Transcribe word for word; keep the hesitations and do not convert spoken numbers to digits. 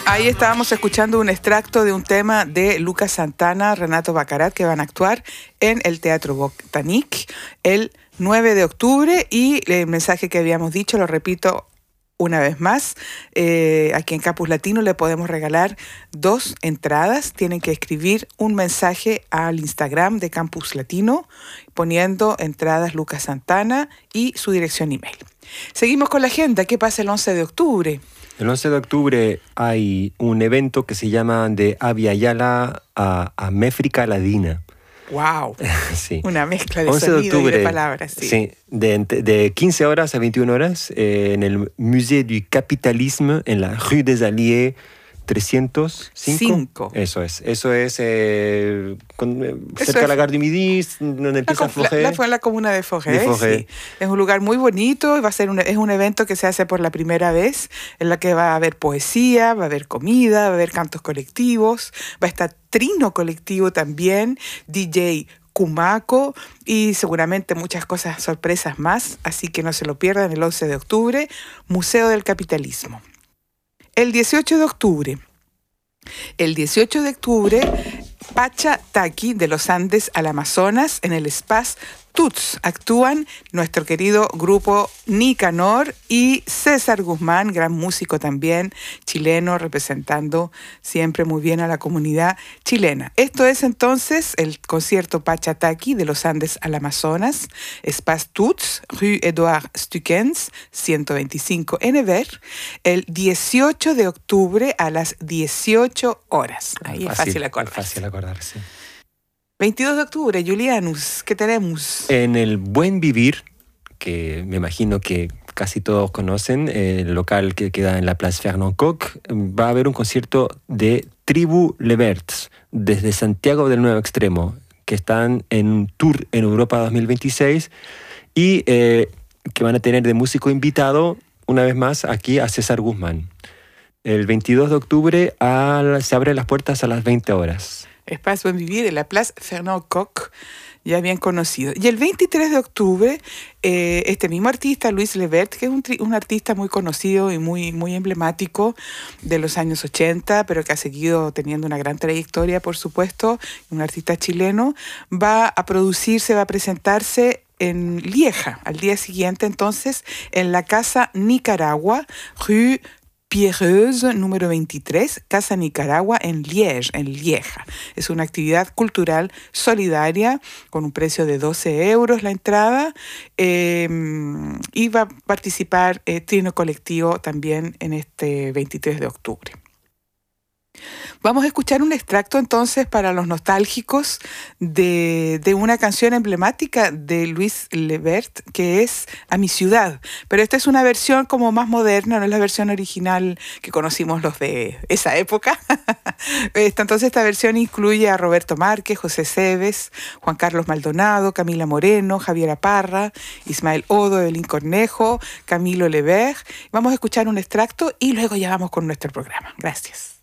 Ahí estábamos escuchando un extracto de un tema de Lucas Santana, Renato Baccarat, que van a actuar en el Teatro Botanique el nueve de octubre. Y el mensaje que habíamos dicho, lo repito una vez más, eh, aquí en Campus Latino le podemos regalar dos entradas. Tienen que escribir un mensaje al Instagram de Campus Latino poniendo entradas Lucas Santana y su dirección email. Seguimos con la agenda. ¿Qué pasa el once de octubre? El once de octubre hay un evento que se llama de Abya Yala a, a Méfrica Ladina. ¡Wow! Sí. Una mezcla de once sonido de octubre, y de palabras. Sí, sí de, de quince horas a veintiuna horas eh, en el Musée du Capitalisme en la Rue des Alliés trescientos cinco. Eso es. Eso es eh, con, eh, Eso cerca es, de la Gare du Midi, donde empieza Forêt. La, fue en la comuna de Forêt, de Forêt. Sí. Es un lugar muy bonito. Va a ser un, es un evento que se hace por la primera vez, en la que va a haber poesía, va a haber comida, va a haber cantos colectivos, va a estar trino colectivo también, D J Cumaco y seguramente muchas cosas, sorpresas más. Así que no se lo pierdan el once de octubre, Museo del Capitalismo. El dieciocho de octubre. El dieciocho de octubre, Pacha Taki de los Andes al Amazonas en el Espace Tuts. Actúan nuestro querido grupo Nicanor y César Guzmán, gran músico también, chileno, representando siempre muy bien a la comunidad chilena. Esto es entonces el concierto Pacha Taki de los Andes al Amazonas, Espace Tuts, Rue Edouard Stuyckens, ciento veinticinco en Nevers, el dieciocho de octubre a las dieciocho horas. Ahí fácil, es fácil acordarse. Fácil acordarse. veintidós de octubre, Julianus, ¿qué tenemos? En el Buen Vivir, que me imagino que casi todos conocen, el local que queda en la Place Fernand Coq, va a haber un concierto de Tribu Les Verts, desde Santiago del Nuevo Extremo, que están en un tour en Europa dos mil veintiséis y eh, que van a tener de músico invitado, una vez más, aquí a César Guzmán. El veintidós de octubre a, se abren las puertas a las veinte horas. Espace Buen Vivir en la Place Fernand Coq, ya bien conocido. Y el veintitrés de octubre, eh, este mismo artista, Luis Levert, que es un, un artista muy conocido y muy, muy emblemático de los años ochenta, pero que ha seguido teniendo una gran trayectoria, por supuesto, un artista chileno, va a producirse, va a presentarse en Lieja, al día siguiente, entonces, en la Casa Nicaragua, Rue Pierreuse, número veintitrés, Casa Nicaragua en Liège, en Lieja. Es una actividad cultural solidaria con un precio de doce euros la entrada eh, y va a participar eh, Trino Colectivo también en este veintitrés de octubre. Vamos a escuchar un extracto entonces para los nostálgicos de, de una canción emblemática de Luis Levert que es A mi ciudad, pero esta es una versión como más moderna, no es la versión original que conocimos los de esa época. Entonces esta versión incluye a Roberto Márquez, José Cebes, Juan Carlos Maldonado, Camila Moreno, Javiera Parra, Ismael Odo, Evelyn Cornejo, Camilo Levert. Vamos a escuchar un extracto y luego ya vamos con nuestro programa. Gracias.